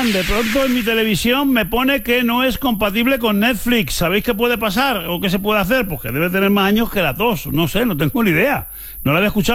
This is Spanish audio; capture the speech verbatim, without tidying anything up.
Juan, de pronto en mi televisión me pone que no es compatible con Netflix. ¿Sabéis qué puede pasar o qué se puede hacer? Pues que debe tener más años que la tos. No sé, no tengo ni idea. No la había escuchado.